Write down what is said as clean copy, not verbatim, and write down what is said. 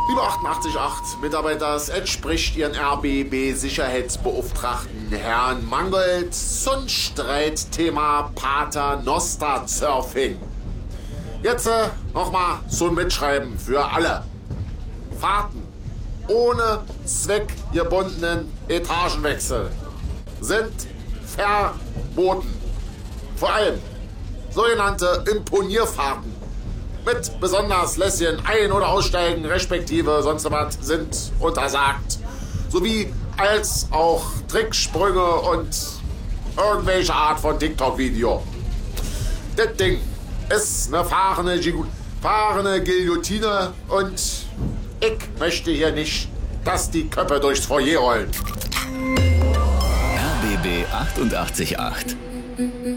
Liebe 88.8 Mitarbeiter, es entspricht Ihren RBB-Sicherheitsbeauftragten Herrn Mangold zum Streitthema Pater Noster Surfing. Jetzt nochmal zum Mitschreiben für alle. Fahrten ohne zweckgebundenen Etagenwechsel sind verboten. Vor allem sogenannte Imponierfahrten mit besonders lässigen Ein- oder Aussteigen respektive sonst was sind untersagt. Sowie als auch Tricksprünge und irgendwelche Art von TikTok-Video. Das Ding ist eine fahrende Guillotine und ich möchte hier nicht, dass die Köpfe durchs Foyer rollen. RBB 88.8